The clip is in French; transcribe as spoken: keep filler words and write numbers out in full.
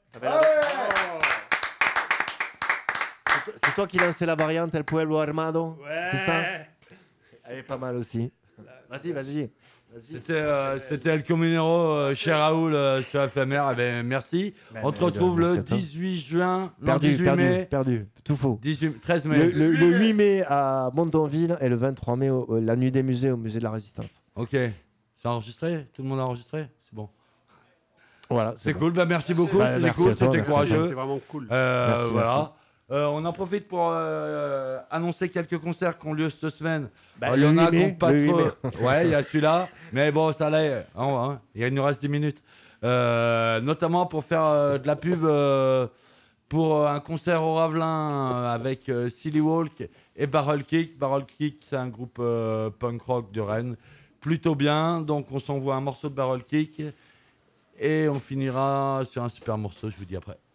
Ah ben, oh. C'est toi qui lançais la variante El Pueblo Armado. Ouais. C'est ça. Elle est pas mal aussi. Vas-y, vas-y. Vas-y. C'était, euh, c'était El Comunero euh, chez Raoul euh, sur F M R. Eh ben, merci. Ben, On te ben, retrouve merci le à toi. dix-huit juin, non, Perdu, dix-huit perdu, mai. perdu. Tout faux. dix-huit, treize mai. Le, le- le huit mai à Montonville et le vingt-trois mai, au- au- la nuit des musées au musée de la Résistance. Ok. C'est enregistré? Tout le monde a enregistré? C'est bon. Voilà. C'est bon. cool. Bah, merci beaucoup. Bah, c'était merci cool. à toi, C'était merci. courageux. C'était vraiment cool. Euh, Merci, voilà. merci. Euh, on en profite pour euh, annoncer quelques concerts qui ont lieu cette semaine. Bah, Euh, il y le en a huit qui mai, n'ont pas le huit trop. mai. Ouais, il y a celui-là. Mais bon, ça l'est. Hein, hein. Il nous reste dix minutes. Euh, notamment pour faire euh, de la pub euh, pour euh, un concert au Ravelin euh, avec euh, Silly Walk et Barrel Kick. Barrel Kick, c'est un groupe euh, punk rock de Rennes. Plutôt bien. Donc, on s'envoie un morceau de Barrel Kick. Et on finira sur un super morceau, je vous dis après.